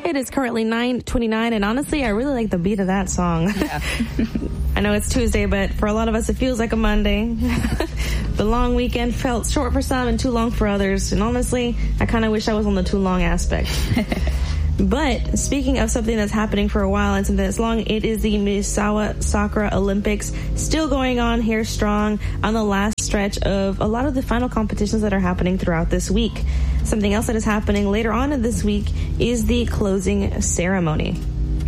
It is currently 9:29, and honestly, I really like the beat of that song. Yeah. I know it's Tuesday, but for a lot of us, it feels like a Monday. The long weekend felt short for some and too long for others, and honestly, I kind of wish I was on the too long aspect. But speaking of something that's happening for a while and something that's long, it is the Misawa Sakura Olympics still going on here strong on the last stretch of a lot of the final competitions that are happening throughout this week. Something else that is happening later on in this week is the closing ceremony.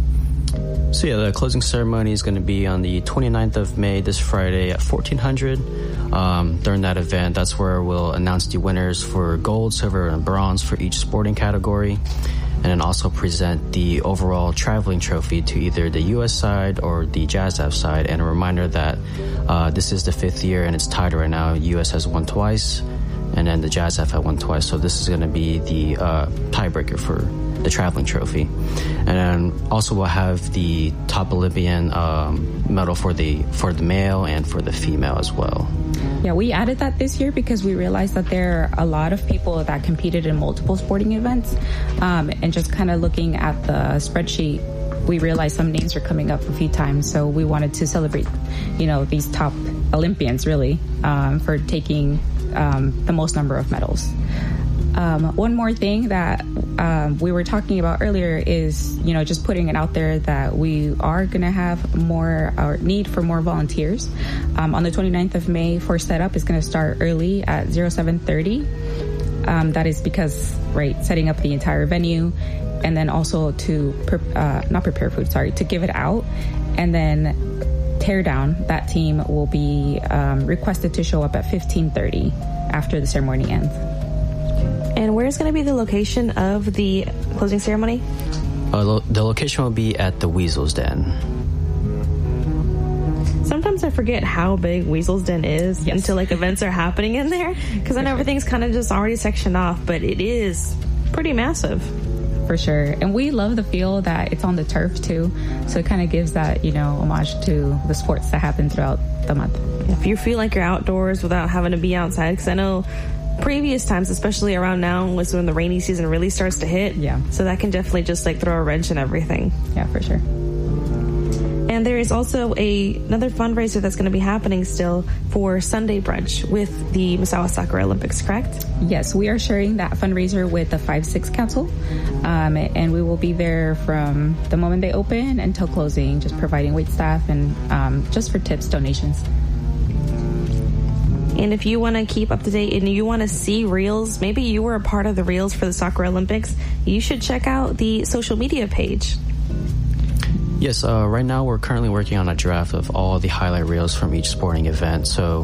So yeah, the closing ceremony is going to be on the 29th of May, this Friday at 1400. During that event, that's where we'll announce the winners for gold, silver, and bronze for each sporting category, and then also present the overall traveling trophy to either the U.S. side or the JASDAF side. And a reminder that this is the 5th year and it's tied right now. U.S. has won twice, and then the JASDAF had won twice. So this is going to be the tiebreaker for the traveling trophy. And then also we'll have the top Olympian medal for the male and for the female as well. Yeah, we added that this year because we realized that there are a lot of people that competed in multiple sporting events. And just kind of looking at the spreadsheet, we realized some names are coming up a few times. So we wanted to celebrate, these top Olympians really for taking the most number of medals. One more thing that we were talking about earlier is, just putting it out there that we are going to have more or need for more volunteers. On the 29th of May, first setup is going to start early at 07:30. That is because, setting up the entire venue, and then also to to give it out, and then tear down. That team will be requested to show up at 15:30 after the ceremony ends. And where's going to be the location of the closing ceremony? The location will be at the Weasel's Den. Sometimes I forget how big Weasel's Den is until events are happening in there, because I know everything's kind of just already sectioned off, but it is pretty massive. For sure. And we love the feel that it's on the turf too, so it kind of gives that, homage to the sports that happen throughout the month. If you feel like you're outdoors without having to be outside, because I know previous times, especially around now, was when the rainy season really starts to hit. Yeah. So that can definitely just throw a wrench in everything. Yeah, for sure. And there is also another fundraiser that's going to be happening still for Sunday brunch with the Misawa Sakura Olympics, correct? Yes, we are sharing that fundraiser with the 5-6 Council, and we will be there from the moment they open until closing, just providing wait staff and just for tips, donations. And if you want to keep up to date and you want to see reels, maybe you were a part of the reels for the Sakura Olympics, you should check out the social media page. Yes, right now we're currently working on a draft of all the highlight reels from each sporting event. So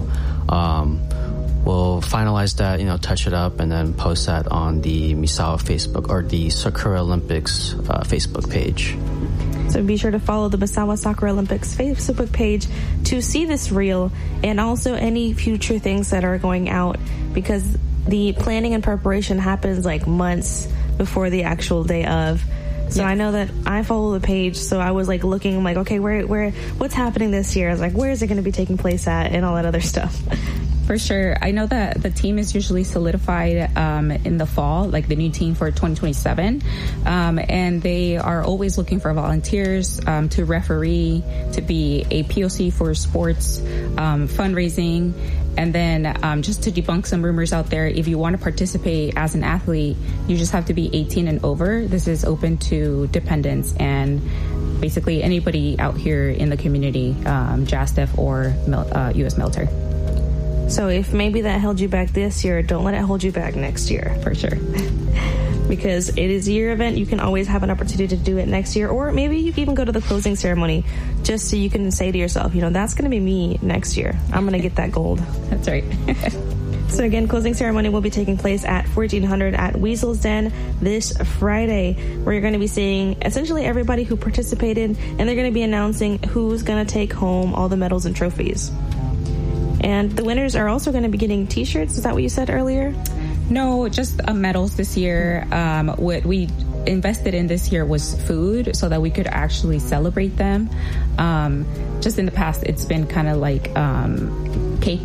we'll finalize that, touch it up, and then post that on the Misawa Facebook or the Sakura Olympics Facebook page. So be sure to follow the Misawa Sakura Olympics Facebook page to see this reel and also any future things that are going out, because the planning and preparation happens months before the actual day of. So I know that I follow the page, so I was looking, okay, where, what's happening this year? I was where is it going to be taking place at, and all that other stuff. For sure. I know that the team is usually solidified in the fall, the new team for 2027. And they are always looking for volunteers to referee, to be a POC for sports, fundraising. And then just to debunk some rumors out there, if you want to participate as an athlete, you just have to be 18 and over. This is open to dependents and basically anybody out here in the community, JASDAF or U.S. military. So if maybe that held you back this year, don't let it hold you back next year. For sure. Because it is a year event, you can always have an opportunity to do it next year, or maybe you can even go to the closing ceremony just so you can say to yourself, that's going to be me next year. I'm going to get that gold. That's right. So again, closing ceremony will be taking place at 1400 at Weasel's Den this Friday, where you're going to be seeing essentially everybody who participated, and they're going to be announcing who's going to take home all the medals and trophies. And the winners are also going to be getting T-shirts. Is that what you said earlier? No, just medals this year. What we invested in this year was food so that we could actually celebrate them. Just in the past, it's been kind of cake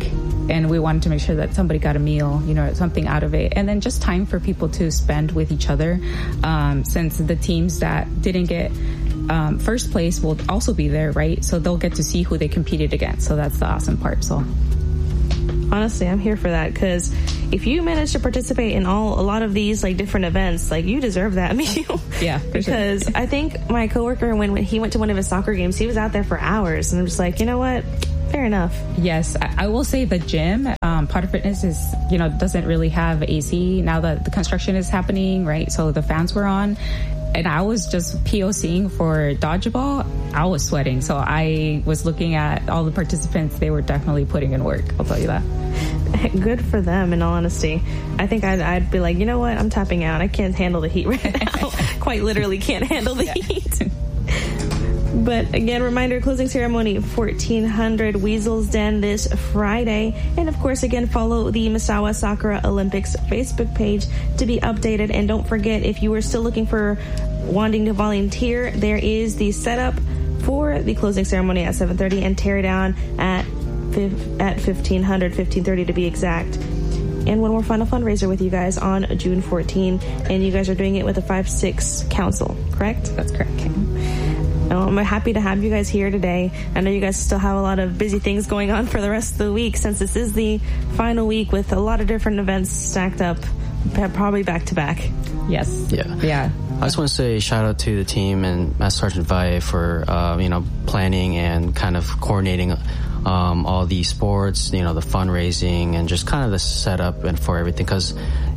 and we wanted to make sure that somebody got a meal, something out of it, and then just time for people to spend with each other, since the teams that didn't get first place will also be there, right? So they'll get to see who they competed against. So that's the awesome part. So honestly, I'm here for that, because if you manage to participate in a lot of these like different events, like you deserve that meal. Yeah, because sure. I think my coworker, when he went to one of his soccer games, he was out there for hours, and I'm just like, you know what? Fair enough. Yes, I will say the gym, Potter Fitness is, doesn't really have AC now that the construction is happening, right? So the fans were on. And I was just POCing for dodgeball. I was sweating. So I was looking at all the participants. They were definitely putting in work. I'll tell you that. Good for them, in all honesty. I think I'd be like, you know what? I'm tapping out. I can't handle the heat right now. Quite literally can't handle the heat. But again, reminder, closing ceremony, 1400 Weasel's Den this Friday. And of course, again, follow the Misawa Sakura Olympics Facebook page to be updated. And don't forget, if you are still looking for wanting to volunteer, there is the setup for the closing ceremony at 7:30 and tear down at 1530 to be exact. And one more final fundraiser with you guys on June 14. And you guys are doing it with the 5-6 Council, correct? That's correct. Okay. I'm happy to have you guys here today. I know you guys still have a lot of busy things going on for the rest of the week, since this is the final week with a lot of different events stacked up, probably back to back. Yes. Yeah. I just want to say shout out to the team and Master Sergeant Valle for planning and kind of coordinating all the sports, the fundraising and just kind of the setup and for everything, because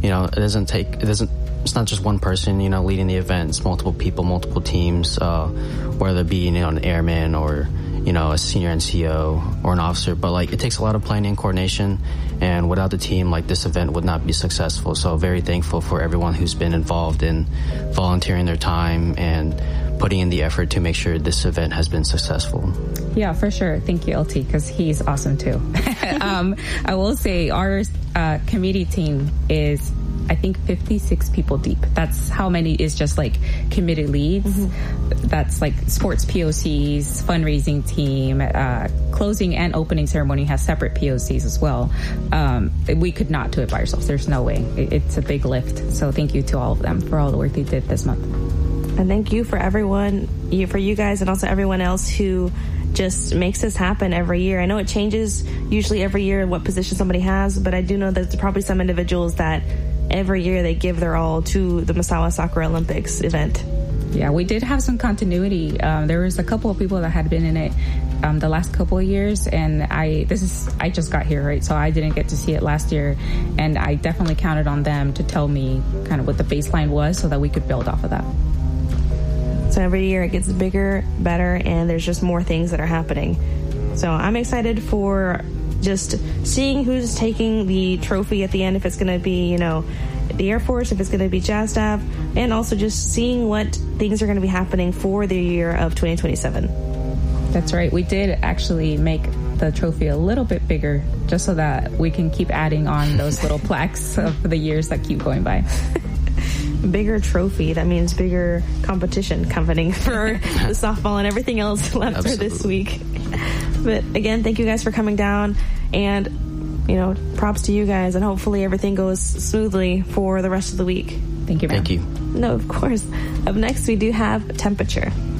it's not just one person, leading the event. It's multiple people, multiple teams, whether it be, an airman or, a senior NCO or an officer. But, it takes a lot of planning and coordination. And without the team, this event would not be successful. So very thankful for everyone who's been involved in volunteering their time and putting in the effort to make sure this event has been successful. Yeah, for sure. Thank you, LT, because he's awesome, too. I will say our committee team is, I think, 56 people deep. That's how many is just committed leads. Mm-hmm. That's sports POCs, fundraising team, closing and opening ceremony has separate POCs as well. We could not do it by ourselves. There's no way. It's a big lift. So thank you to all of them for all the work they did this month. And thank you for everyone, for you guys, and also everyone else who just makes this happen every year. I know it changes usually every year what position somebody has, but I do know that there's probably some individuals that every year they give their all to the Misawa Sakura Olympics event. Yeah, we did have some continuity. There was a couple of people that had been in it the last couple of years, and I just got here, right? So I didn't get to see it last year, and I definitely counted on them to tell me kind of what the baseline was so that we could build off of that. So every year it gets bigger, better, and there's just more things that are happening. So I'm excited for just seeing who's taking the trophy at the end, if it's going to be, the Air Force, if it's going to be JASDAV, and also just seeing what things are going to be happening for the year of 2027. That's right. We did actually make the trophy a little bit bigger just so that we can keep adding on those little plaques of the years that keep going by. Bigger trophy, that means bigger competition happening for the softball and everything else left for this week. But again, thank you guys for coming down, and props to you guys, and hopefully everything goes smoothly for the rest of the week. Thank you, ma'am. Thank you. No, of course. Up next, we do have temperature.